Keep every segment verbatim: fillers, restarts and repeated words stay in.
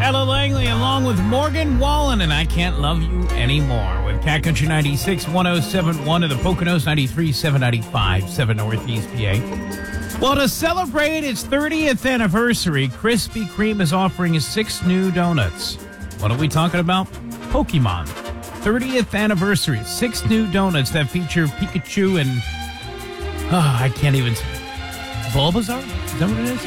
Ella Langley along with Morgan Wallen and I Can't Love You Anymore with Cat Country ninety-six, one oh seven point one of the Poconos, ninety-three, seven ninety-five, seven Northeast P A. Well, to celebrate its thirtieth anniversary, Krispy Kreme is offering six new donuts. What are we talking about? Pokemon. thirtieth anniversary. Six new donuts that feature Pikachu and... Oh, I can't even... Bulbasaur? Is that what it is?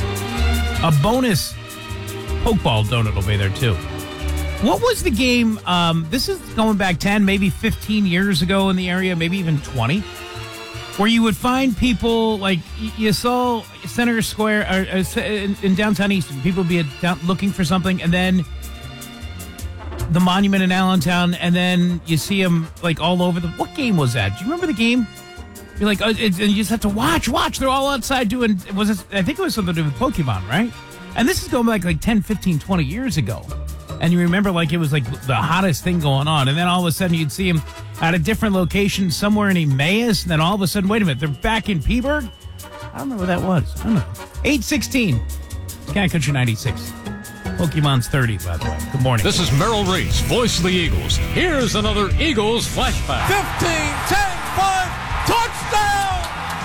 A bonus Pokeball donut will be there, too. What was the game? Um, this is going back ten, maybe fifteen years ago in the area, maybe even twenty, where you would find people, like, you saw Center Square or, uh, in, in downtown Easton, people would be down, looking for something, and then the Monument in Allentown, and then you see them, like, all over the... What game was that? Do you remember the game? You're like, oh, it's, and you just have to watch, watch. They're all outside doing... Was this, I think it was something to do with Pokemon, right? And this is going back like ten, fifteen, twenty years ago. And you remember, like, it was like the hottest thing going on. And then all of a sudden you'd see them at a different location somewhere in Emmaus. And then all of a sudden, wait a minute, they're back in Peaburg? I don't know where that was. I don't know. eight sixteen. Cat Country ninety-six. Pokemon's thirty, by the way. Good morning. This is Merrill Reese, voice of the Eagles. Here's another Eagles flashback. fifteen, ten, five, touchdown!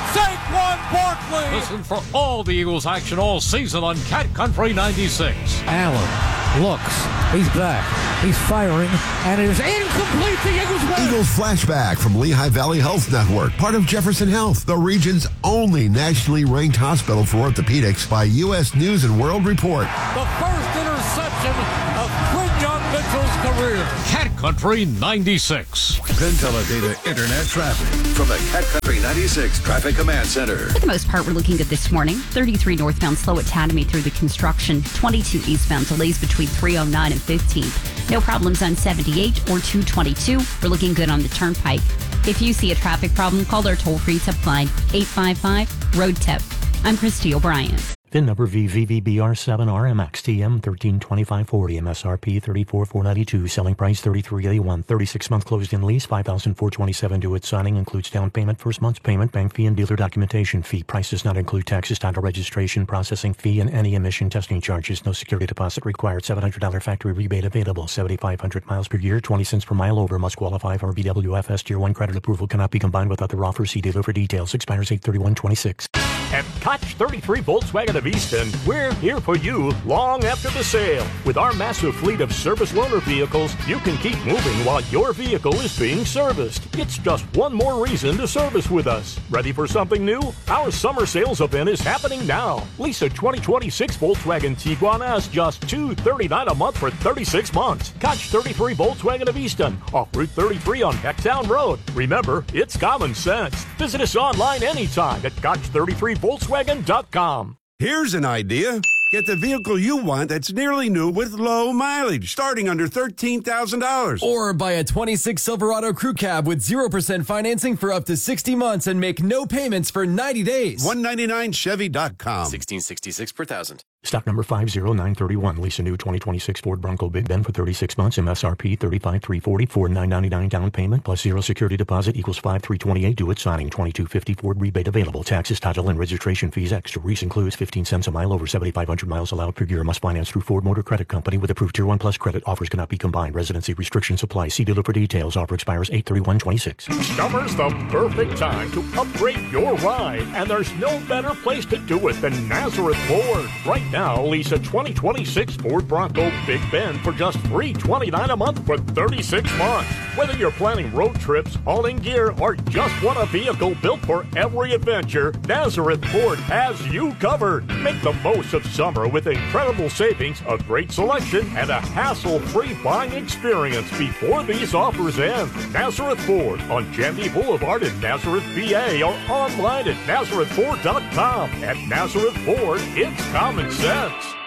Saquon Barkley! Listen for all the Eagles action all season on Cat Country ninety-six. Allen looks. He's back. He's firing. And it is incomplete. The Eagles win. Eagles flashback from Lehigh Valley Health Network, part of Jefferson Health, the region's only nationally ranked hospital for orthopedics by U S News and World Report. The first interception of Quinyon Mitchell's career. Cat Country ninety-six. PenTeleData Internet traffic from the Cat Country ninety-six Traffic Command Center. For the most part, we're looking good this morning. thirty-three northbound slow at Tatamy through the construction. twenty-two eastbound delays between three oh nine and fifteenth. No problems on seventy-eight or two twenty-two. We're looking good on the Turnpike. If you see a traffic problem, call our toll-free tip line, eight five five, road tip. I'm Christy O'Brien. VIN number V V V B R seven R M X T M thirteen twenty-five forty, M S R P thirty-four thousand four hundred ninety-two, selling price thirty-three thousand eighty-one, thirty-six month closed-in lease five thousand four hundred twenty-seven due at signing, includes down payment, first month's payment, bank fee, and dealer documentation fee. Price does not include taxes, title registration, processing fee, and any emission testing charges. No security deposit required. seven hundred dollars factory rebate available. seventy-five hundred miles per year, twenty cents per mile over. Must qualify for B W F S Tier one credit approval. Cannot be combined with other offers. See dealer for details. Expires eight thirty-one twenty-six. At Koch thirty-three Volkswagen of Easton, we're here for you long after the sale. With our massive fleet of service loaner vehicles, you can keep moving while your vehicle is being serviced. It's just one more reason to service with us. Ready for something new? Our summer sales event is happening now. Lease a twenty twenty-six Volkswagen Tiguan S just two hundred thirty-nine dollars a month for thirty-six months. Koch thirty-three Volkswagen of Easton, off Route thirty-three on Pecktown Road. Remember, it's common sense. Visit us online anytime at Koch thirty-three Volkswagen dot com. Here's an idea. Get the vehicle you want that's nearly new with low mileage, starting under thirteen thousand dollars. Or buy a twenty-six Silverado Crew Cab with zero percent financing for up to sixty months and make no payments for ninety days. one ninety-nine Chevy dot com. sixteen sixty-six per thousand. Stock number five zero nine three one. Lease a new twenty twenty-six Ford Bronco Big Ben for thirty-six months. M S R P thirty-five thousand three hundred forty. Ford nine ninety-nine down payment plus zero security deposit equals five thousand three hundred twenty-eight due at signing. twenty-two fifty Ford rebate available. Taxes, title, and registration fees extra. Lease includes fifteen cents a mile over seventy-five hundred miles allowed per year. Must finance through Ford Motor Credit Company with approved Tier one Plus credit. Offers cannot be combined. Residency restrictions apply. See dealer for details. Offer expires eight thirty-one twenty-six. Summer's the perfect time to upgrade your ride, and there's no better place to do it than Nazareth Ford. Right now, lease a twenty twenty-six Ford Bronco Big Ben for just three hundred twenty-nine dollars a month for thirty-six months. Whether you're planning road trips, hauling gear, or just want a vehicle built for every adventure, Nazareth Ford has you covered. Make the most of summer with incredible savings, a great selection, and a hassle-free buying experience before these offers end. Nazareth Ford on Jandy Boulevard in Nazareth, V A, or online at Nazareth Ford dot com. At Nazareth Ford, it's common sense.